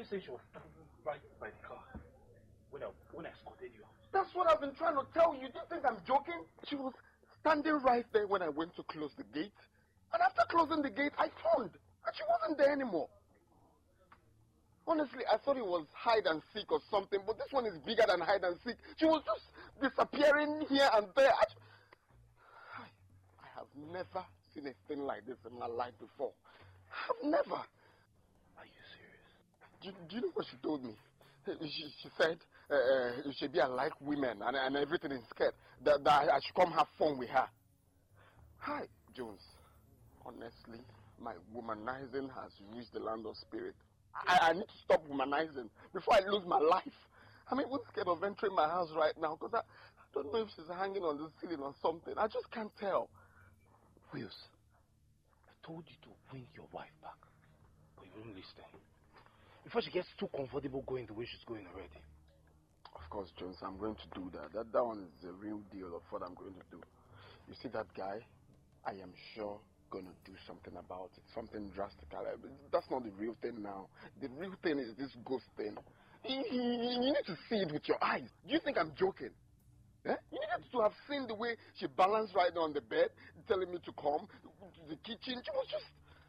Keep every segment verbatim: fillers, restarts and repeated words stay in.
say she was standing right by the car when I, when I escorted you out? That's what I've been trying to tell you. Do you think I'm joking? She was standing right there when I went to close the gate. And after closing the gate, I turned. And she wasn't there anymore. Honestly, I thought it was hide and seek or something, but this one is bigger than hide and seek. She was just disappearing here and there. I, I have never seen a thing like this in my life before. I've never. Are you serious? Do, do you know what she told me? She, she said uh, she be like women and, and everything is scared. That, that I should come have fun with her. Hi, Jones. Honestly, my womanizing has reached the land of spirit. I, I need to stop womanizing before I lose my life. I'm even scared of entering my house right now because I, I don't know if she's hanging on the ceiling or something. I just can't tell. Wills, I told you to win your wife back, but you won't listen. Before she gets too comfortable going the way she's going already. Of course, Jones, I'm going to do that. That, that one is the real deal of what I'm going to do. You see that guy? I am sure gonna do something about it, something drastic. That's not the real thing now. The real thing is this ghost thing. You, you, you need to see it with your eyes. Do you think I'm joking? Eh? You needed to have seen the way she balanced right on the bed, telling me to come to the kitchen. She was just...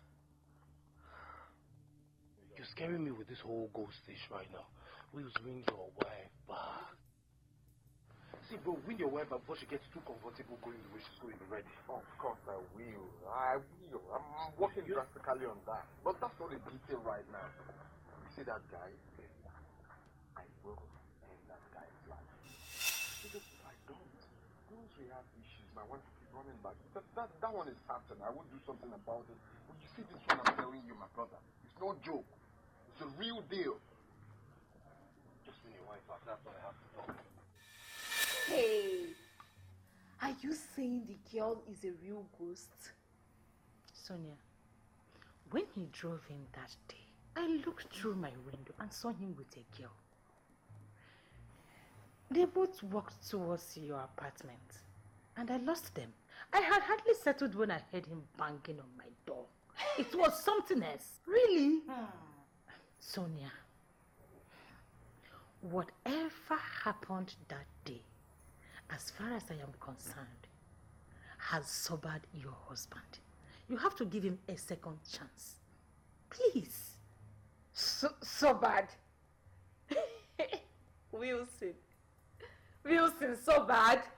You're scaring me with this whole ghost dish right now. Wills, win your wife back. See, bro, win your wife back before she gets too comfortable going the way she's going already. Of course I will. I will. I'm working you... drastically on that. But that's not a detail right now. You see that guy? I will end that guy's life. Because if I don't, once we have issues, my wife will keep running back. That, that, that one is certain. I will do something about it. But you see this one I'm telling you, my brother. It's no joke. It's a real deal. Just win your wife back. That's what I have to talk. Hey! Are you saying the girl is a real ghost? Sonia, when he drove in that day, I looked through my window and saw him with a girl. They both walked towards your apartment and I lost them. I had hardly settled when I heard him banging on my door. It was something else. Really? Hmm. Sonia, whatever happened that day, as far as I am concerned, has sobered your husband. You have to give him a second chance. Please. So, so bad. Wilson. Wilson, so bad.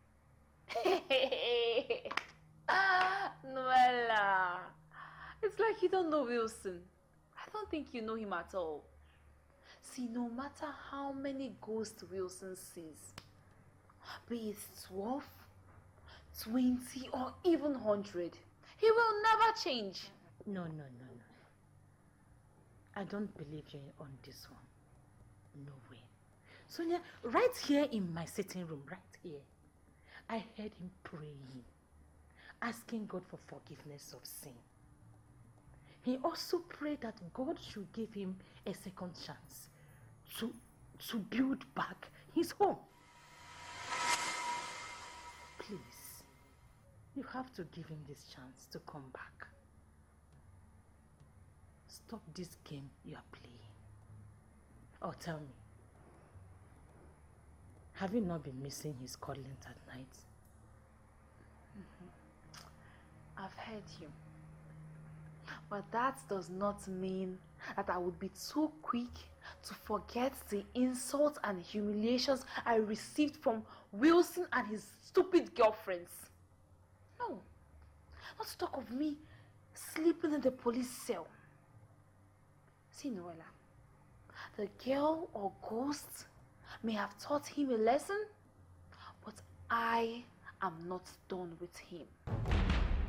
Ah, Noella. It's like you don't know Wilson. I don't think you know him at all. See, no matter how many ghosts Wilson sees, be it twelve, twenty, or even one hundred, he will never change. No, no, no, no. I don't believe you on this one. No way. Sonia, right here in my sitting room, right here, I heard him praying, asking God for forgiveness of sin. He also prayed that God should give him a second chance to, to build back his home. Please, you have to give him this chance to come back. Stop this game you are playing. Oh, tell me, have you not been missing his cuddling at night? Mm-hmm. I've heard you. But that does not mean that I would be too quick to forget the insults and humiliations I received from Wilson and his stupid girlfriends. No, not to talk of me sleeping in the police cell. See, Noella, the girl or ghost may have taught him a lesson, but I am not done with him.